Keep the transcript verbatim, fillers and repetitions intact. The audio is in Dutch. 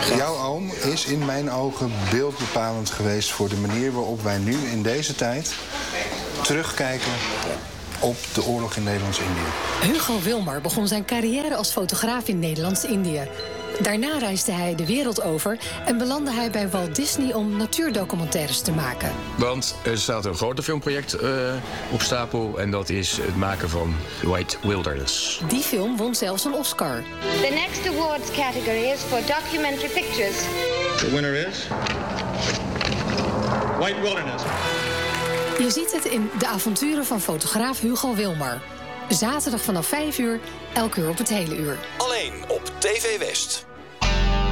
Jouw oom is in mijn ogen beeldbepalend geweest voor de manier waarop wij nu in deze tijd terugkijken op de oorlog in Nederlands-Indië. Hugo Wilmar begon zijn carrière als fotograaf in Nederlands-Indië. Daarna reisde hij de wereld over en belandde hij bij Walt Disney om natuurdocumentaires te maken. Want er staat een groter filmproject uh, op stapel en dat is het maken van White Wilderness. Die film won zelfs een Oscar. The next awards category is for documentary pictures. The winner is White Wilderness. Je ziet het in De avonturen van fotograaf Hugo Wilmar. Zaterdag vanaf vijf uur, elk uur op het hele uur. Alleen op T V West.